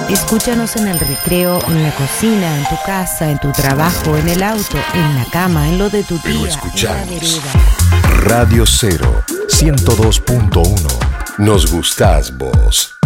Escúchanos en el recreo, en la cocina, en tu casa, en tu trabajo, en el auto, en la cama, en lo de tu tía, Lo en la escuchamos. vereda. Radio 0, 102.1. Nos gustás vos.